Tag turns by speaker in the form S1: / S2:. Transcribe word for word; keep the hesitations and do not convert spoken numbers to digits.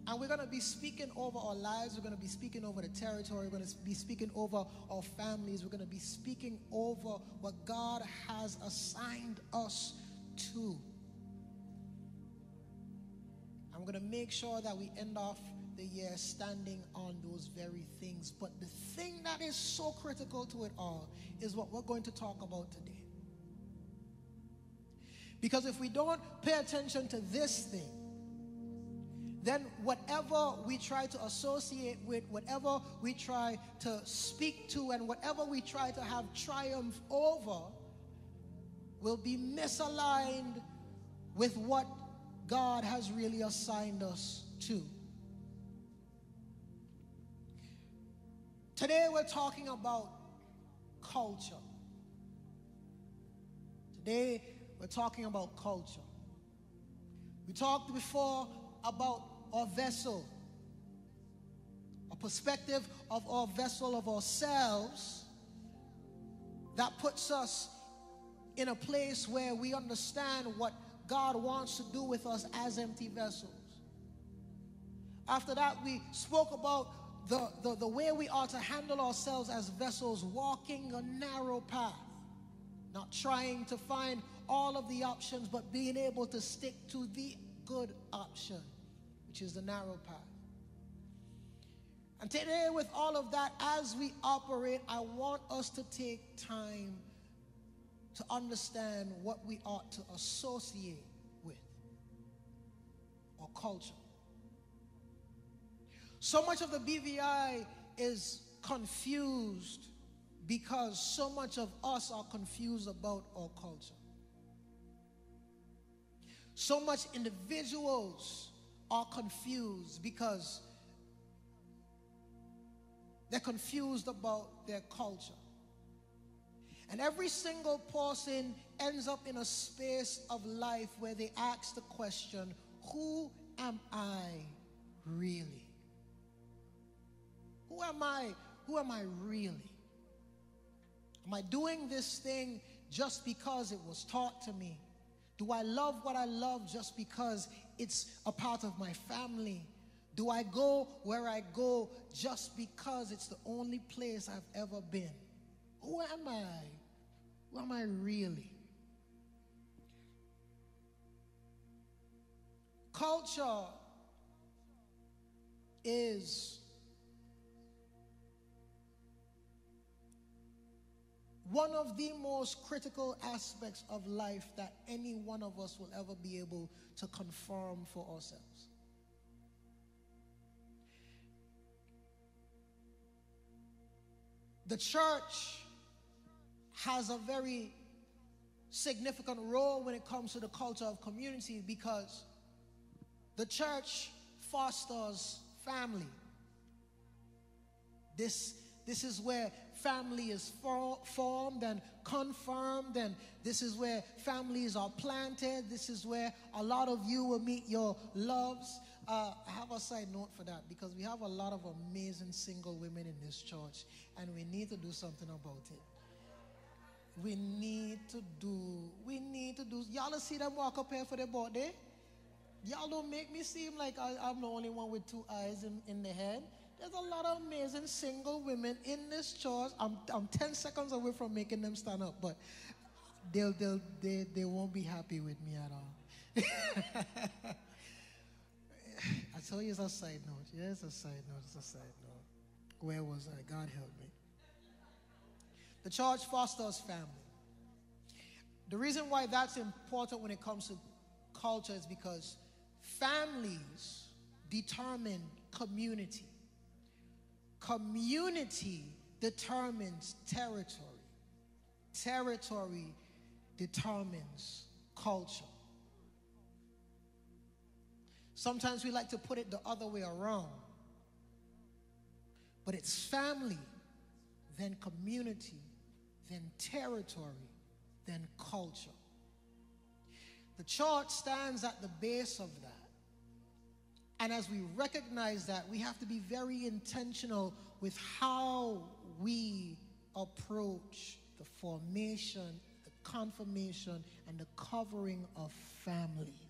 S1: And we're going to be speaking over our lives. We're going to be speaking over the territory. We're going to be speaking over our families. We're going to be speaking over what God has assigned us to. I'm going to make sure that we end off the year standing on those very things. But the thing that is so critical to it all is what we're going to talk about today. Because if we don't pay attention to this thing, then whatever we try to associate with, whatever we try to speak to, and whatever we try to have triumph over will be misaligned with what God has really assigned us to. Today we're talking about culture. Today we're talking about culture. We talked before about our vessel, a perspective of our vessel, of ourselves, that puts us in a place where we understand what God wants to do with us as empty vessels. After that, we spoke about the, the, the way we are to handle ourselves as vessels, walking a narrow path, not trying to find all of the options, but being able to stick to the good option, which is the narrow path. And today, with all of that, as we operate, I want us to take time to understand what we ought to associate with, or culture. So much of the B V I is confused because so much of us are confused about our culture. So much individuals are confused because they're confused about their culture. And every single person ends up in a space of life where they ask the question, who am I really? Who am I? Who am I really? Am I doing this thing just because it was taught to me? Do I love what I love just because it's a part of my family? Do I go where I go just because it's the only place I've ever been? Who am I? Who am I really? Culture is one of the most critical aspects of life that any one of us will ever be able to confirm for ourselves. The church has a very significant role when it comes to the culture of community because the church fosters family. This, this is where family is for, formed and confirmed, and this is where families are planted. This is where a lot of you will meet your loves. Uh, I have a side note for that because we have a lot of amazing single women in this church, and we need to do something about it. We need to do, we need to do, y'all see them walk up here for their birthday? Y'all don't make me seem like I, I'm the only one with two eyes in, in the head. There's a lot of amazing single women in this church. I'm, I'm ten seconds away from making them stand up, but they'll, they'll, they, they won't be happy with me at all. I tell you it's a side note. Yeah, it's a side note. It's a side note. Where was I? God help me. The church fosters family. The reason why that's important when it comes to culture is because families determine community. Community determines territory. Territory determines culture. Sometimes we like to put it the other way around. But it's family, then community, then territory, then culture. The church stands at the base of that. And as we recognize that, we have to be very intentional with how we approach the formation, the confirmation, and the covering of family.